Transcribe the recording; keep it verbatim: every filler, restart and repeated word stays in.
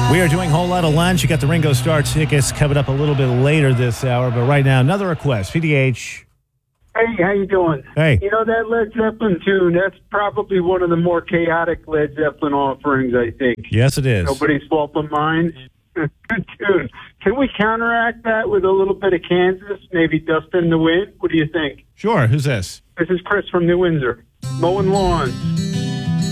We are doing a whole lot of lunch. You got the Ringo Starr tickets coming up a little bit later this hour, but right now, another request. P D H. Hey, how you doing? Hey. You know, that Led Zeppelin tune, that's probably one of the more chaotic Led Zeppelin offerings, I think. Yes, it is. Nobody's fault but mine. Good tune. Can we counteract that with a little bit of Kansas? Maybe Dust in the Wind? What do you think? Sure. Who's this? This is Chris from New Windsor. Mowing lawns.